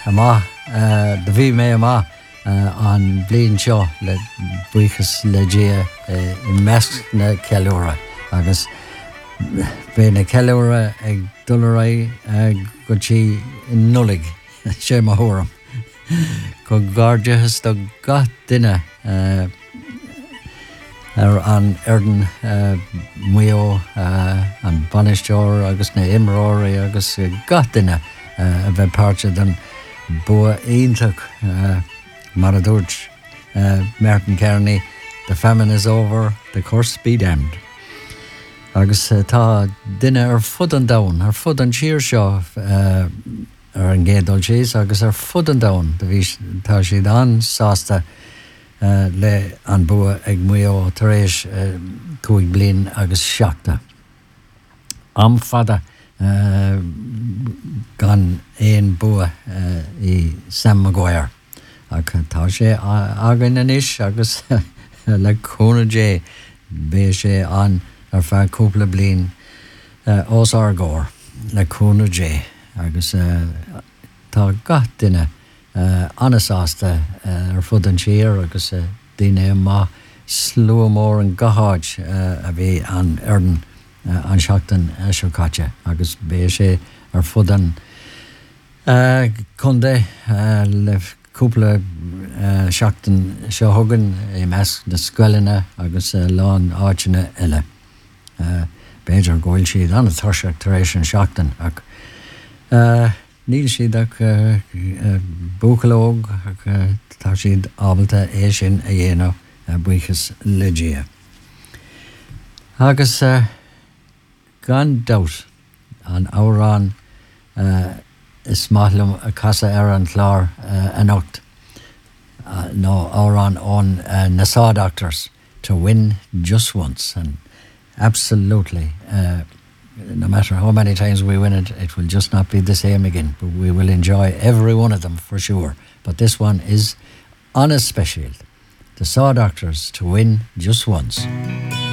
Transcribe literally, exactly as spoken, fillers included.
ama de bhí mé ama an blian seo le buchas le dia i measc na ceiliúra agus bé na ceiliúra ag dulraí go tí nullig sé má thuram go gáirdeas do gath duine ar an airden muo an banisteoir agus na imreoirí agus gath duine a bheith páirte den bua ionach mar a dúirt Martin Kearney, the famine is over, the curse be damned. Agus tá duine ar fud an domhan, ar fud an tír seo ar an gédal síos agus ar fud an domhan, tá siad an sásta le an bua ag muo tar éis cúig bliain agus seachta. Am fada gan éon bua i Sam Maguire. Ag tá sé agan inis agus le cúna dé bé sé an ar fear cúpla bliain os Argóir le cúna dé agus tá gath duine anasásta ar fud an tír agus duine má slua mór an gathid a bhí an airden an seachtain seocáte agus bé sé ar fud an chundé le cúpla seachtain seo thugan i measc na scoileanna agus lán áiteanna eile. Béidir ghfuil siad anna tuirseach tar éis an seachtain ach níl siad ach búchalóg ach tá siad ábalta é sin a dhéanamh buchas le dia. Agus gan doubt an árán is maitlim a casa ar an chlár anocht nó árán ón na Saw Doctors to win just once, and absolutely uh, no matter how many times we win it, it will just not be the same again, but we will enjoy every one of them for sure. But this one is on a special, the Saw Doctors to win just once.